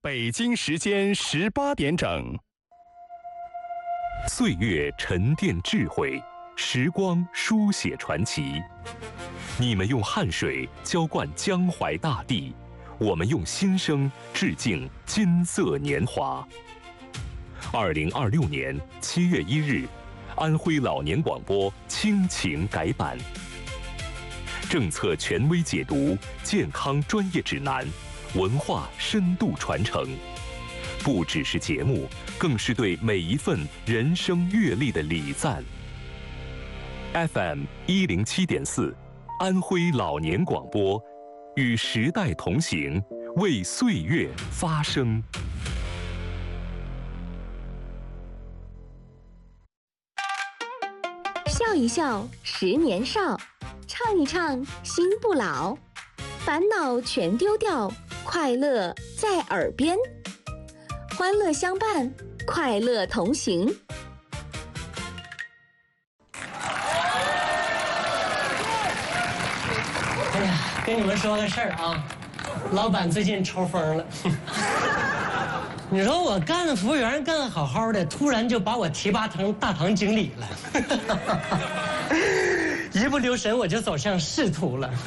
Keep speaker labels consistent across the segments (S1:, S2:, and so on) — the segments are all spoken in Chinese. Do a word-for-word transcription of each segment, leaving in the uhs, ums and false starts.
S1: 北京时间十八点整。
S2: 岁月沉淀智慧，时光书写传奇。你们用汗水浇灌江淮大地，我们用心声致敬金色年华。二零二六年七月一日，安徽老年广播亲情改版，政策权威解读，健康专业指南，文化深度传承，不只是节目，更是对每一份人生阅历的礼赞。F M 一零七点四，安徽老年广播，与时代同行，为岁月发声。
S3: 笑一笑，十年少；唱一唱，心不老。烦恼全丢掉，快乐在耳边。欢乐相伴，快乐同行。
S4: 哎呀，跟你们说个事儿啊，老板最近抽风了。你说我干服务员干得好好的，突然就把我提拔成大堂经理了，一不留神我就走向仕途了。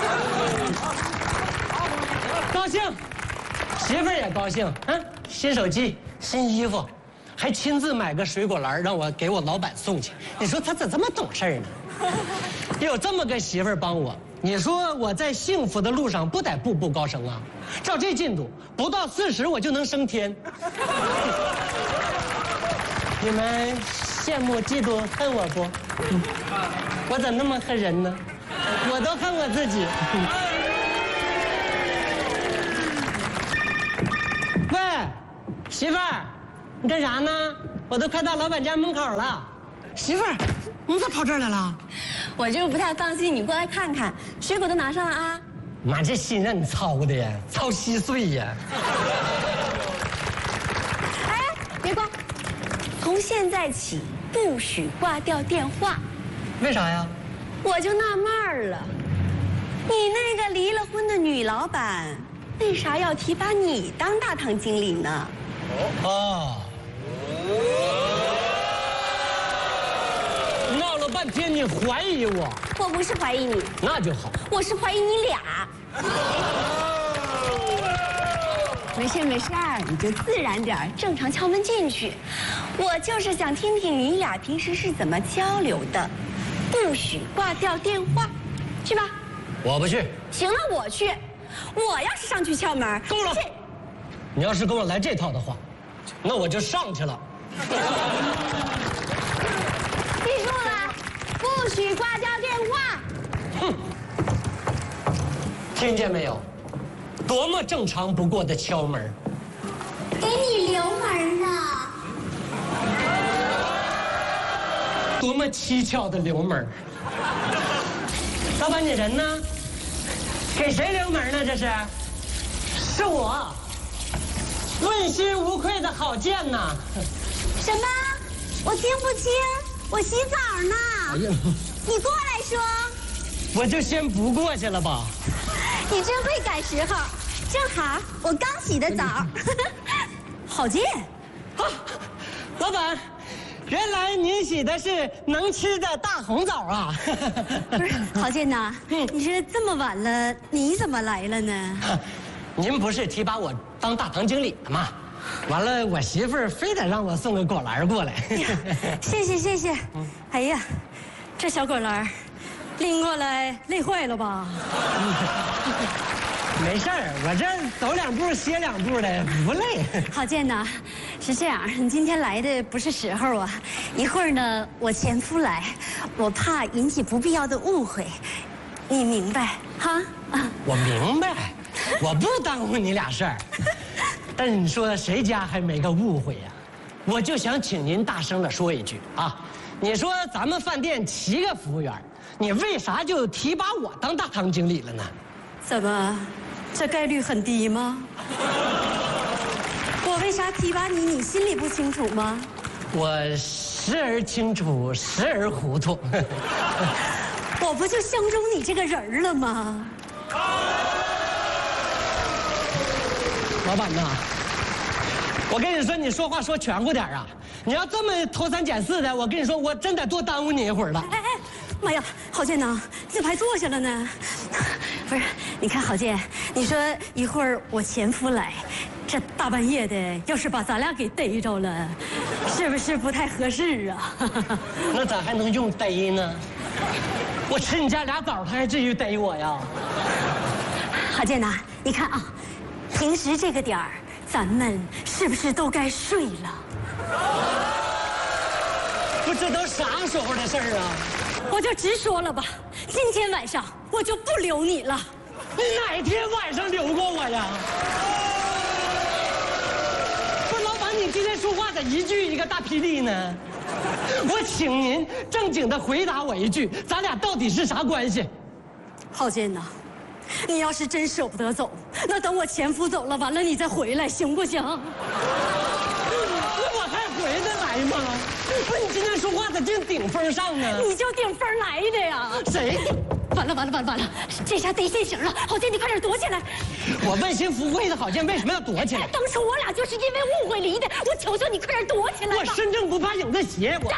S4: 高兴，媳妇儿也高兴，嗯，新手机、新衣服，还亲自买个水果篮让我给我老板送去。你说他咋这么懂事呢？有这么个媳妇儿帮我，你说我在幸福的路上不得步步高升啊？照这进度，不到四十我就能升天。你们羡慕、嫉妒、恨我不？我咋那么恨人呢？我都恨我自己。喂，媳妇儿，你干啥呢？我都快到老板家门口了。媳妇儿，你咋跑这儿来了？
S5: 我就是不太放心，你过来看看，水果都拿上了啊。
S4: 妈，这心让你操的呀，操稀碎呀！
S5: 哎，别挂，从现在起不许挂掉电话。
S4: 为啥呀？
S5: 我就纳闷了，你那个离了婚的女老板，为啥要提拔你当大堂经理呢？
S4: 哦。闹了半天，你怀疑我？
S5: 我不是怀疑你，
S4: 那就好。
S5: 我是怀疑你俩。没事没事儿，你就自然点，正常敲门进去。我就是想听听你俩平时是怎么交流的，不许挂掉电话，去吧。
S4: 我不去。
S5: 行了，我去。我要是上去敲门，
S4: 够了。你要是跟我来这套的话，那我就上去了。
S5: 记住了，不许挂掉电话。
S4: 哼，听见没有？多么正常不过的敲门。
S5: 给你留门呢。
S4: 多么蹊跷的留门。老板，你人呢？给谁留门呢？这是？是我。问心无愧的郝建呐。
S5: 什么？我听不清，我洗澡呢。
S4: 哎呀，
S5: 你过来说。
S4: 我就先不过去了吧。
S5: 你真会赶时候，正好我刚洗的澡。郝建，
S4: 啊，老板，原来您洗的是能吃的大红枣啊！
S5: 不是郝建呐，
S4: 嗯
S5: 你这这么晚了，你怎么来了呢？
S4: 您不是提拔我当大堂经理的吗？完了，我媳妇儿非得让我送个果篮过来。
S5: 谢谢谢谢。哎呀，这小果篮拎过来累坏了吧？
S4: 没事儿，我这走两步歇两步的，不累。
S5: 郝建呐，是这样，你今天来的不是时候啊。一会儿呢，我前夫来，我怕引起不必要的误会，你明白哈？啊，
S4: 我明白，我不耽误你俩事儿。但是你说谁家还没个误会呀？我就想请您大声的说一句啊，你说咱们饭店七个服务员，你为啥就提拔我当大堂经理了呢？
S5: 怎么，这概率很低吗？我为啥提拔你，你心里不清楚吗？
S4: 我时而清楚，时而糊涂。
S5: 我不就相中你这个人儿了吗？
S4: 老板呐， 我跟你说，你说话说全乎点啊！你要这么偷三拣四的，我跟你说，我真得多耽误你一会儿了。
S5: 哎哎，妈呀，郝建呐，怎么还坐下了呢？不是，你看郝建，你说一会儿我前夫来，这大半夜的，要是把咱俩给逮着了，是不是不太合适啊？
S4: 那咋还能用逮呢？我吃你家俩枣，他还至于逮我呀？
S5: 郝建呐，你看啊，平时这个点儿，咱们是不是都该睡了？
S4: 不，这都啥时候的事儿啊？
S5: 我就直说了吧，今天晚上我就不留你了。
S4: 你哪天晚上留过我呀？不是老板，你今天说话咋一句一个大霹雳呢？我请您正经的回答我一句，咱俩到底是啥关系？
S5: 郝建呐，你要是真舍不得走，那等我前夫走了，完了你再回来，行不行？
S4: 那我还回得来吗？不是你今天说话咋净顶风上呢？
S5: 你就顶风来的呀？
S4: 谁？
S5: 完了完了完了完了，这下得现形了！郝建，你快点躲起来！
S4: 我问心无愧的郝建为什么要躲起来？
S5: 当初我俩就是因为误会离的，我求求你快点躲起来吧！
S4: 我身正不怕影子斜，我。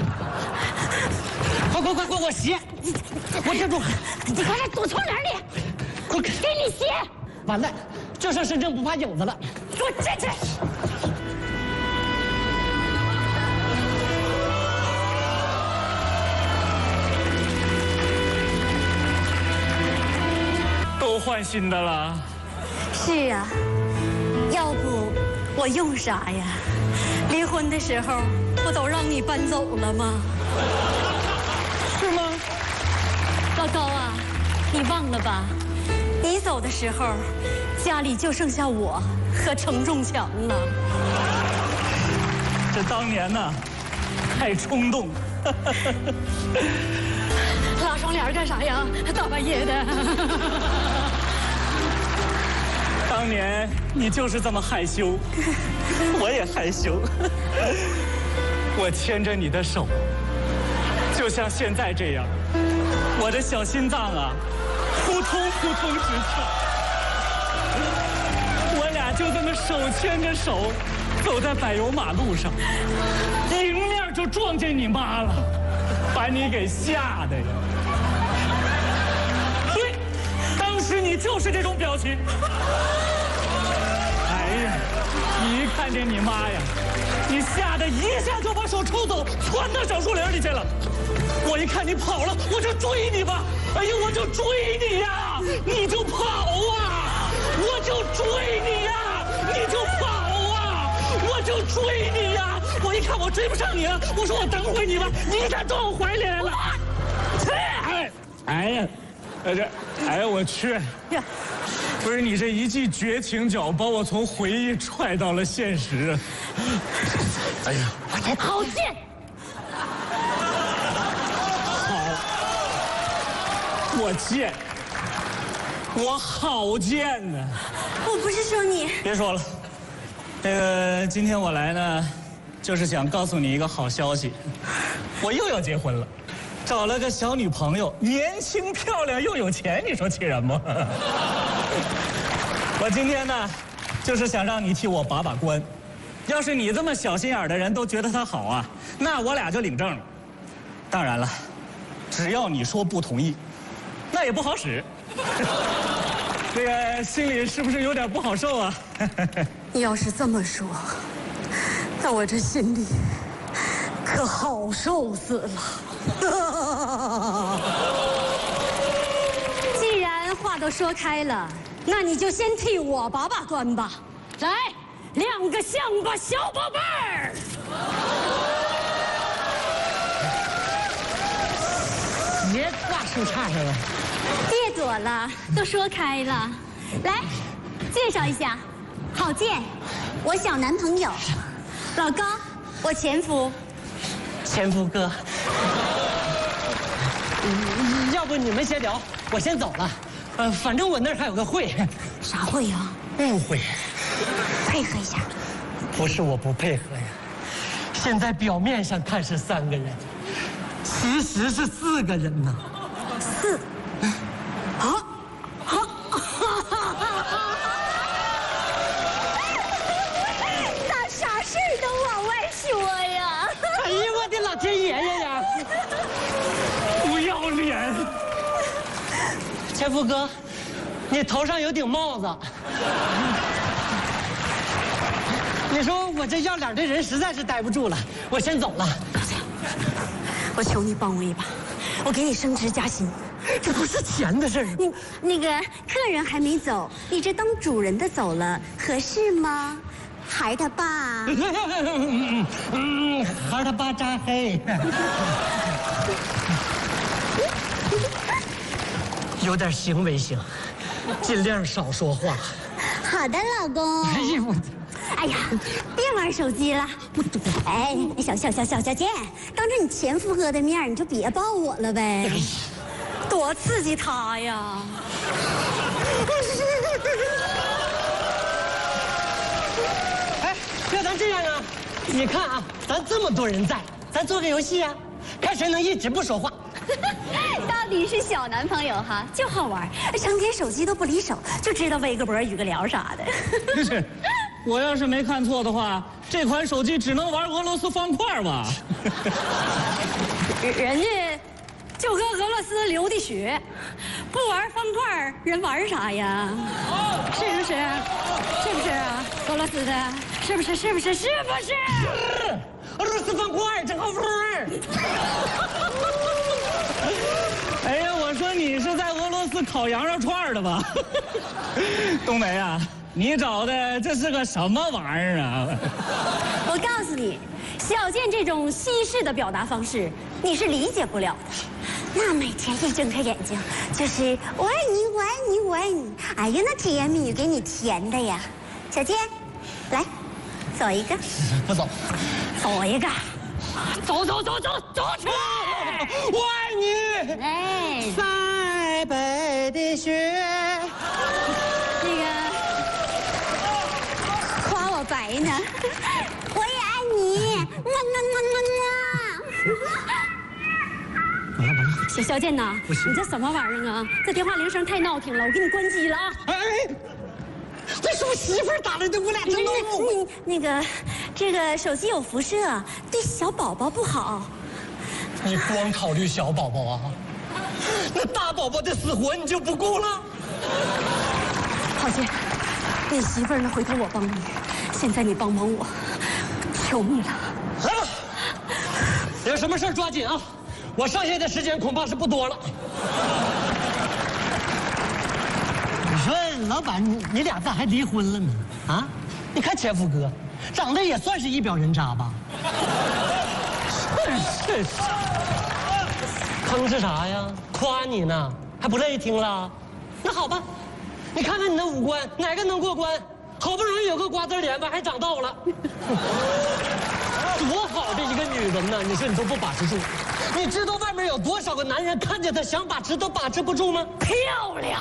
S4: 快快快快，我斜！我站住！
S5: 你快点躲窗帘里！
S4: 快
S5: 给你斜！
S4: 完了，就剩身正不怕影子了。
S5: 给我站起来！
S6: 都换新的了。
S5: 是啊，要不我用啥呀？离婚的时候不都让你搬走了吗？
S4: 是吗？
S5: 老高啊，你忘了吧？你走的时候，家里就剩下我和程仲强了。
S6: 这当年呢，太冲动。
S5: 拉窗帘干啥呀？大半夜的。
S6: 当年你就是这么害羞，我也害羞。我牵着你的手，就像现在这样，我的小心脏啊，扑通扑通直跳。我俩就这么手牵着手，走在柏油马路上，迎面就撞见你妈了，把你给吓的呀。对，当时你就是这种表情。哎呀，你一看见你妈呀，你吓得一下就把手抽走，窜到小树林里去了。我一看你跑了，我就追你吧。哎呀，我就追你呀，你就跑啊！我就追你呀，你就跑啊！我就追你呀！我一看我追不上你了，我说我等会你吧，你一下撞我怀里来了。哎，哎呀，哎这，哎呀，我去！不是你这一记绝情脚，把我从回忆踹到了现实。哎呀，
S5: 我才好贱！
S6: 我贱，我好贱呢！
S5: 我不是说你，
S6: 别说了，这个今天我来呢，就是想告诉你一个好消息，我又要结婚了，找了个小女朋友，年轻漂亮又有钱，你说气人不？我今天呢，就是想让你替我把把关，要是你这么小心眼的人都觉得她好啊，那我俩就领证了。当然了，只要你说不同意。那也不好使，那个心里是不是有点不好受啊？
S5: 你要是这么说，那我这心里可好受死了。既然话都说开了，那你就先替我把把关吧。来，亮个相吧，小宝贝儿。
S4: 别挂树杈上了。
S5: 别躲了，都说开了。来，介绍一下，郝建，我小男朋友；老高，我前夫。
S4: 前夫哥，要不你们先聊，我先走了。呃，反正我那儿还有个会。
S5: 啥会呀？
S4: 误会。
S5: 配合一下。
S4: 不是我不配合呀，现在表面上看是三个人，其实是四个人呢。
S5: 四。好，好。
S4: 前夫哥，你头上有顶帽子。你说我这要脸的人实在是待不住了，我先走了。
S5: 我求你帮我一把，我给你升职加薪。
S4: 这不是钱的事儿。
S5: 你那个客人还没走，你这当主人的走了，合适吗？孩儿他爸。
S4: 嗯嗯，孩儿他爸扎黑。有点行为行，尽量少说话。
S5: 好的，老公。
S4: 哎呦，
S5: 哎呀，别玩手机了。哎，小小小小小健，当着你前夫哥的面，你就别抱我了呗，多刺激他呀！
S4: 哎，要咱这样啊？你看啊，咱这么多人在，咱做个游戏啊，看谁能一直不说话。
S5: 到底是小男朋友哈，就好玩，整天手机都不离手，就知道微个博、语个聊啥的。
S6: 不是，我要是没看错的话，这款手机只能玩俄罗斯方块吧？
S5: 人家就跟俄罗斯流的血，不玩方块，人玩啥呀？是不是？是不是啊？俄罗斯的，是不是？是不是？是不是？
S4: 俄罗斯方块真好玩。
S6: 哎呀，我说你是在俄罗斯烤羊肉串的吧？冬梅啊，你找的这是个什么玩意儿啊？
S5: 我告诉你，小健这种西式的表达方式，你是理解不了的。那每天一睁开眼睛就是我爱你，我爱你，我爱你。哎呀，那甜言蜜语给你甜的呀。小健，来，走一个。
S4: 不走，
S5: 走一个。走走走走走去！
S4: 我爱你。
S5: 哎，
S4: 塞北的雪。
S5: 那个夸我白呢，我也爱你，么么么么么。
S4: 完了完了，
S5: 小小健呐，你这什么玩意儿啊？这电话铃声太闹挺了，我给你关机了啊！
S4: 哎，这是我媳妇儿打来的，我俩真闹
S5: 你那个，这个手机有辐射，对小宝宝不好。
S4: 你光考虑小宝宝啊？那大宝宝的死活你就不顾了？
S5: 郝建，你媳妇儿呢？回头我帮你。现在你帮帮我，求你了。
S4: 来吧，有什么事抓紧啊！我剩下的时间恐怕是不多了。你说老板，你你俩咋还离婚了呢？啊？你看前夫哥，长得也算是一表人渣吧？是是。吭哧啥呀？夸你呢，还不乐意听了？那好吧，你看看你那五官，哪个能过关？好不容易有个瓜子脸吧，还长痘了。多好的一个女人呐！你说你都不把持住，你知道外面有多少个男人看见她想把持都把持不住吗？
S5: 漂亮！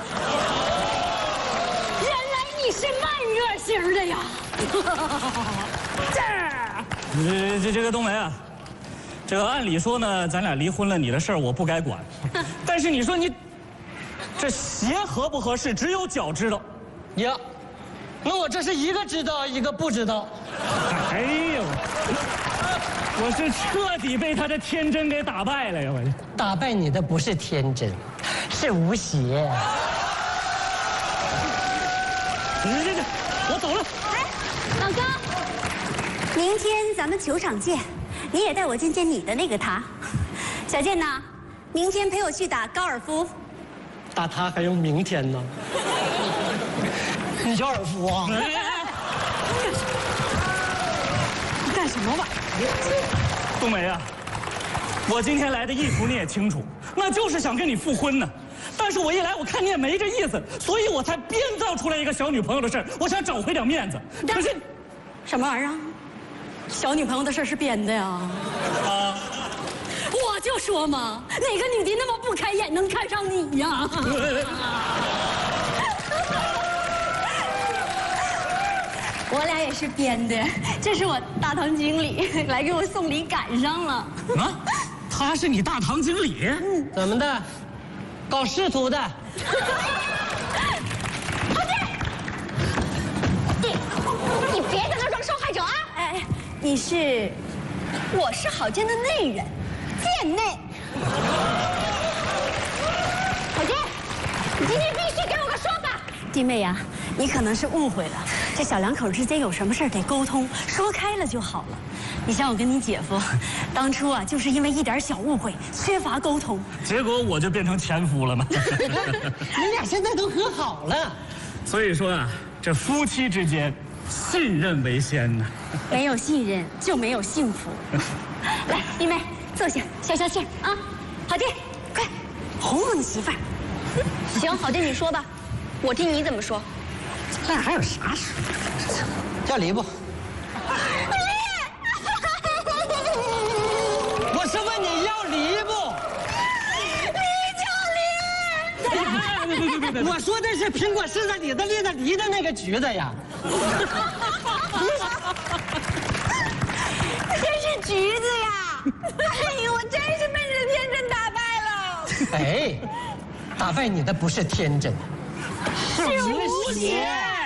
S5: 原来你是慢热型的呀！这儿，
S6: 这这这个冬梅啊，这个按理说呢，咱俩离婚了，你的事儿我不该管。但是你说你这鞋合不合适，只有脚知道。
S4: 呀，那我这是一个知道，一个不知道。
S6: 哎呦，我是彻底被他的天真给打败了呀！我
S4: 打败你的不是天真，是无邪。
S6: 这这这，我走了。
S5: 哎，老公，明天咱们球场见，你也带我见见你的那个他。小健呐，明天陪我去打高尔夫。
S4: 打他还用明天呢？你叫尔夫啊？
S5: 干什么玩意儿？
S6: 冬梅啊，我今天来的意图你也清楚，那就是想跟你复婚呢。但是我一来，我看你也没这意思，所以我才编造出来一个小女朋友的事儿，我想找回点面子。可是，
S5: 什么玩意儿啊？小女朋友的事儿是编的呀？啊！我就说嘛，哪个女的那么不开眼能看上你呀？我俩也是编的，这是我大堂经理来给我送礼，赶上了。
S6: 啊，他是你大堂经理？
S4: 嗯，怎么的？搞仕途的？
S5: 郝建，你你别在那装受害者啊！哎，你是，我是郝建的内人，贱内。郝建， 弟妹呀，你可能是误会了，这小两口之间有什么事儿得沟通，说开了就好了。你像我跟你姐夫，当初啊就是因为一点小误会，缺乏沟通，
S6: 结果我就变成前夫了嘛。
S4: 你俩现在都和好了。
S6: 所以说啊，这夫妻之间信任为先呢。
S5: 没有信任就没有幸福。来，弟妹坐下，消消气啊。好弟，快哄哄你媳妇儿。
S7: 行，好弟你说吧，我听你怎么说。
S4: 这俩还有啥说？叫离不？我是问你要离不？离就离！别别别！我说的是苹果柿子李子栗子梨的那个橘子呀。
S7: 真是橘子呀！哎呦，我真是被你的天真打败了。
S4: 哎，打败你的不是天真，
S7: 是无邪。